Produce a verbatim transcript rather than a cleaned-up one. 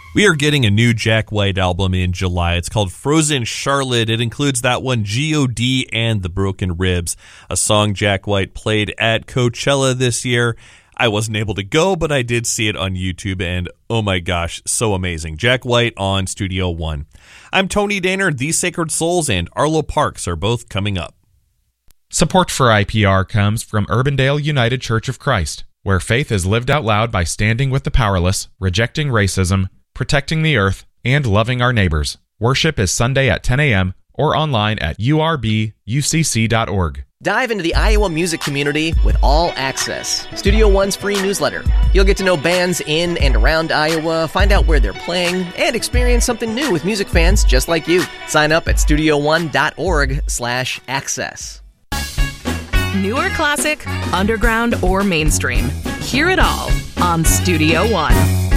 We are getting a new Jack White album in July. It's called Frozen Charlotte. It includes that one, G O D and the Broken Ribs, a song Jack White played at Coachella this year. I wasn't able to go, but I did see it on YouTube, and oh my gosh, so amazing. Jack White on Studio One. I'm Tony Danner. These Sacred Souls and Arlo Parks are both coming up. Support for I P R comes from Urbandale United Church of Christ, where faith is lived out loud by standing with the powerless, rejecting racism, protecting the earth, and loving our neighbors. Worship is Sunday at ten a.m. or online at u r b u c c dot org. Dive into the Iowa music community with All Access, Studio One's free newsletter. You'll get to know bands in and around Iowa, find out where they're playing, and experience something new with music fans just like you. Sign up at studio one dot org slash access. Newer classic, underground, or mainstream. Hear it all on Studio One.